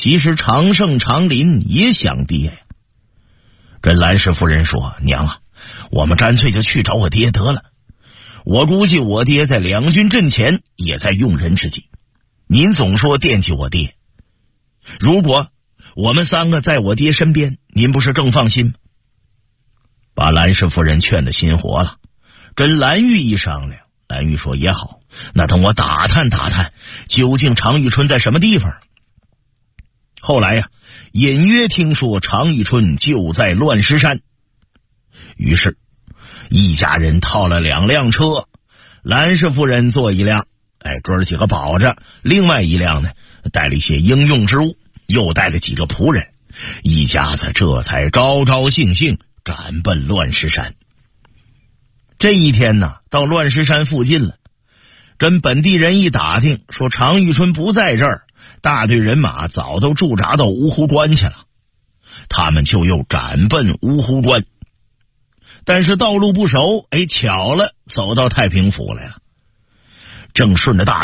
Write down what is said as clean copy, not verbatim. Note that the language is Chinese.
其实常胜、常林也想爹呀。这兰氏夫人说：“娘啊，我们干脆就去找我爹得了。我估计我爹在两军阵前也在用人之际，您总说惦记我爹，如果我们三个在我爹身边，您不是更放心吗？”把兰氏夫人劝得心活了，跟蓝玉一商量，蓝玉说：“也好，那等我打探打探，究竟常遇春在什么地方。”后来呀，隐约听说常遇春就在乱石山，于是一家人套了2辆车，兰氏夫人坐一辆，哥几个保着，另外一辆呢带了一些应用之物，又带了几个仆人，一家子这才高高兴兴赶奔乱石山。这一天呢，到乱石山附近了，跟本地人一打听，说常遇春不在这儿，大队人马早都驻扎到芜湖关去了，他们就又赶奔芜湖关。但是道路不熟，巧了，走到太平府来了，正顺着大